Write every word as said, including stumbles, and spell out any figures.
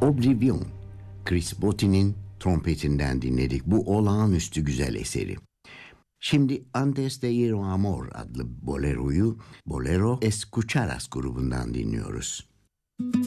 Oblivion, Chris Botti'nin trompetinden dinledik bu olağanüstü güzel eseri. Şimdi Antes de ir a amor adlı boleroyu Bolero Escucharas grubundan dinliyoruz.